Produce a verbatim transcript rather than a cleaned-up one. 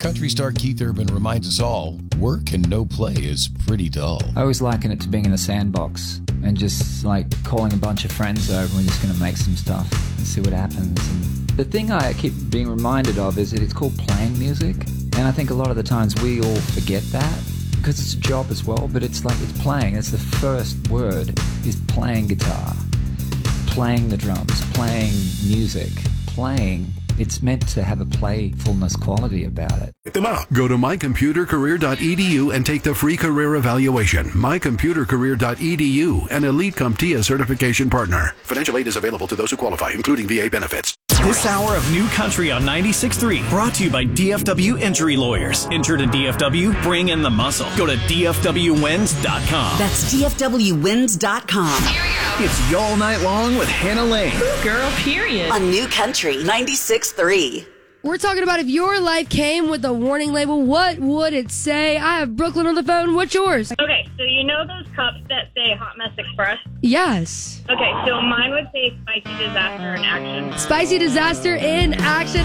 Country star Keith Urban reminds us all, work and no play is pretty dull. I always liken it to being in a sandbox and just like calling a bunch of friends over and we're just going to make some stuff and see what happens. And the thing I keep being reminded of is that it's called playing music. And I think a lot of the times we all forget that because it's a job as well, but it's like it's playing. It's the first word is playing guitar, playing the drums, playing music, playing. It's meant to have a playfulness quality about it. Go to my computer career dot e d u and take the free career evaluation. my computer career dot e d u, an Elite CompTIA certification partner. Financial aid is available to those who qualify, including V A benefits. This hour of New Country on ninety-six point three brought to you by D F W Injury Lawyers. Injured in D F W? Bring in the muscle. Go to d f w wins dot com. That's d f w wins dot com. It's Y'all Night Long with Hannah Lane. Girl, period. On New Country ninety-six point three. We're talking about if your life came with a warning label, what would it say? I have Brooklyn on the phone. What's yours? Okay, so you know those cups that say Hot Mess Express? Yes. Okay, so mine would say Spicy Disaster in Action. Spicy Disaster in Action.